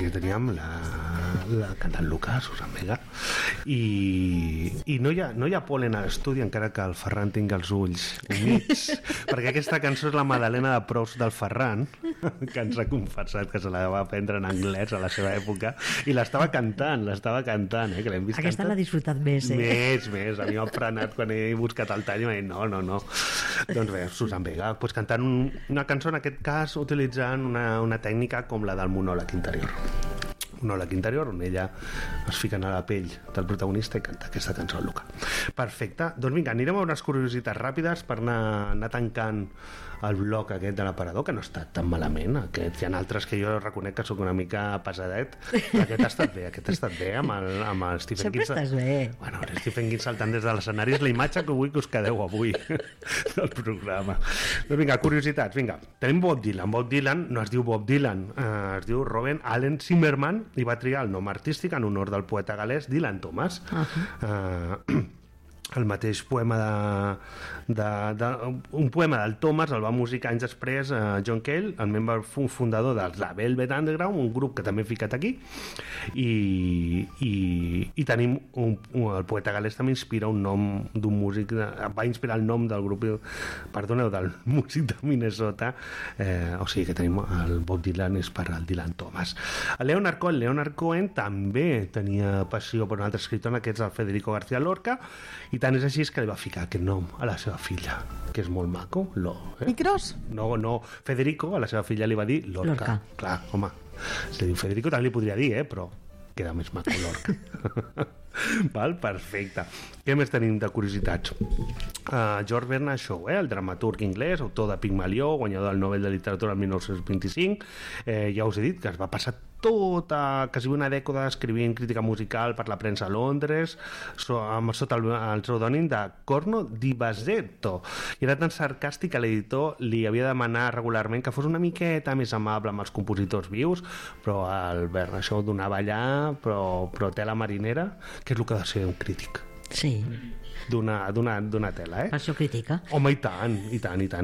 aquí teníem la cantant Lucas, Susan Vega, i no hi ha polen a l'estudi, encara que el Ferran tingui els ulls humits, perquè aquesta cançó és la Madalena de Proust del Ferran, que ens ha confessat que se la va aprendre en anglès a la seva època, i l'estava cantant, que l'hem vist aquesta cantant. l'ha disfrutat més, Més, a mi m'ha frenat quan he buscat el tall i m'ha dit no. Doncs bé, Susan Vega, pues cantant una cançó, en aquest cas utilitzant una tècnica com la del monòleg interior, on ella es fica a la pell del protagonista i canta aquesta cançó al Luca. Perfecte, doncs vinga, anirem a unes curiositats ràpides per anar tancant el bloc aquest de l'aparador, que no ha estat tan malament. Hi ha altres que jo reconec que sóc una mica pesadet, però aquest ha estat bé amb el Stephen King. Sempre estàs bé. Bueno, el Stephen King saltant des de l'escenari és la imatge que vull que us quedeu avui del programa. Doncs vinga, curiositats, vinga. Tenim Bob Dylan no es diu Bob Dylan, es diu Robert Allen Zimmerman, i va triar el nom artístic en honor del poeta galès Dylan Thomas. El mateix poema un poema del Thomas el va musicar anys després John Cale, el membre fundador de la Velvet Underground, un grup que també he ficat aquí, i tenim el poeta galès també inspira un nom d'un músic, va inspirar el nom del grup, del músic de Minnesota, o sigui que tenim el Bob Dylan és per al Dylan Thomas. Leonard Cohen també tenia passió per un altre escriptor, que és el Federico García Lorca, i tant és així que li va ficar aquest nom a la seva filla, que és molt maco, Micros? No, Federico, a la seva filla li va dir Lorca. Clar, home, si li diu Federico també li podria dir, però queda més maco Lorca. Val? Perfecte. Què més tenim de curiositats? George Bernard Shaw, el dramaturg anglès, autor de Pigmalió, guanyador del Nobel de Literatura el 1925, ja us he dit que es va passar quasi una dècada escrivint crítica musical per la premsa a Londres sota el pseudònim de Corno di Bassetto, i era tan sarcàstic que l'editor li havia de demanar regularment que fos una miqueta més amable amb els compositors vius, però el Bernard Shaw donava allà però tela marinera, que és el que ha de ser un crític. Sí. D'una tela, Per això critica. Home, i tant.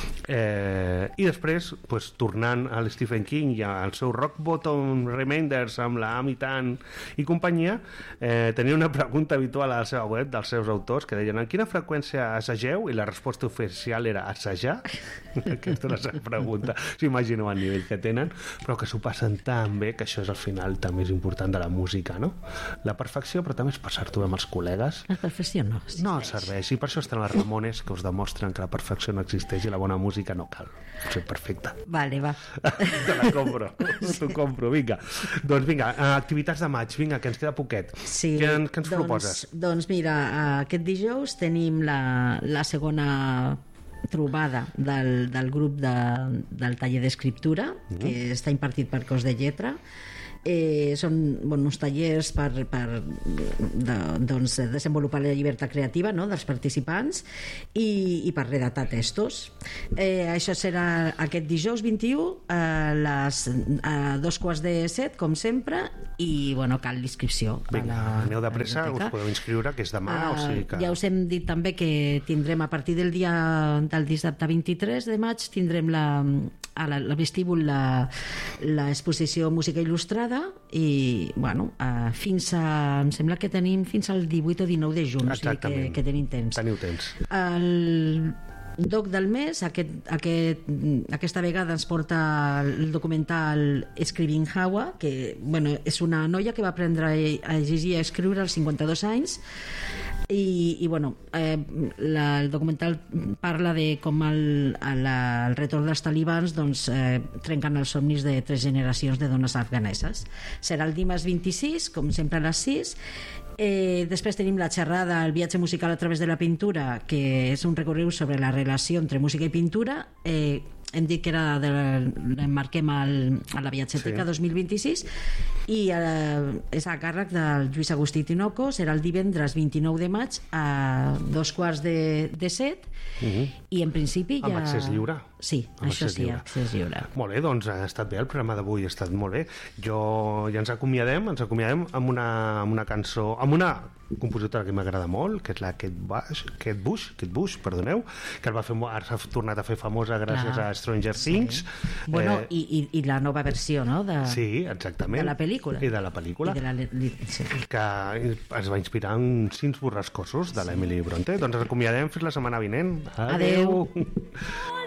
I després, tornant a Stephen King i al seu Rock Bottom Remainders amb la Amy Tan i companyia, tenia una pregunta habitual a la seva web dels seus autors que deien: en quina freqüència assageu? I la resposta oficial era assajar. Aquesta és la seva pregunta. S'imagino el nivell que tenen, però que s'ho passen tan bé, que això és al final també és important de la música, no? La perfecció, però també és passar-t'ho amb els col·legues. La perfecció no existeix. No serveix, i per això estan les Ramones, que us demostren que la perfecció no existeix i la bona música no cal ser perfecta. Vale, va. Te la compro, t'ho compro, vinga. Doncs vinga, activitats de maig, vinga, que ens queda poquet. Sí, què ens proposes? Doncs mira, aquest dijous tenim la segona trobada del grup del taller d'escriptura, que està impartit per Cos de Lletra. Són uns tallers per desenvolupar la llibertat creativa, no?, dels participants i per redactar textos. Això serà aquest dijous 21 a 6:45, com sempre, i cal l'inscripció. Vinga, aneu de pressa, us podeu inscriure, que és demà, o sigui que... Ja us hem dit també que tindrem a partir del dissabte 23 de maig tindrem al vestíbul l'exposició Música Il·lustrada, i em sembla que tenim fins al 18 o 19 de juny. Exactament. O sigui que tenim temps. Teniu temps. El doc del mes aquesta vegada ens porta el documental Escrivint Hawa, que és una noia que va aprendre a llegir i a escriure als 52 anys, i el documental parla de com el retorn dels talibans trenquen els somnis de 3 generacions de dones afganeses. Serà el dimarts 26, com sempre a les 6. Després tenim la xerrada El viatge musical a través de la pintura, que és un recorregut sobre la relació entre música i pintura. Hem dit que l'emmarquem a la Viatgeteca 2026, i és a càrrec del Lluís Agustí Tinoco. Serà el divendres 29 de maig a 6:45, i en principi ja... Amb accés lliure. Sí, això sí, accés lliure. Molt bé, doncs ha estat bé el programa d'avui, ha estat molt bé. Ja ens acomiadem amb una cançó, amb una compositora que m'agrada molt, que és la Kate Bush, perdoneu, que ara s'ha tornat a fer famosa gràcies a Stranger Things. Bueno, i la nova versió, no? Sí, exactament. De la pel·lícula. I de la pel·lícula. Sí. Que es va inspirar en Cims borrascosos de l'Emily Bronte. Doncs ens acomiadem fins la setmana vinent. Adeu.